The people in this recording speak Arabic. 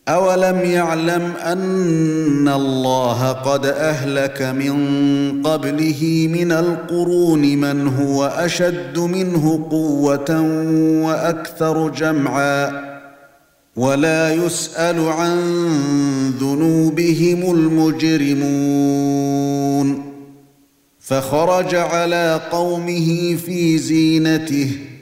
أَوَلَمْ يَعْلَمْ أَنَّ اللَّهَ قَدْ أَهْلَكَ مِن قَبْلِهِ مِنَ الْقُرُونِ مَنْ هُوَ أَشَدُّ مِنْهُ قُوَّةً وَأَكْثَرُ جَمْعًا وَلَا يُسْأَلُ عَن ذُنُوبِهِمُ الْمُجْرِمُونَ فَخَرَجَ عَلَى قَوْمِهِ فِي زِينَتِهِ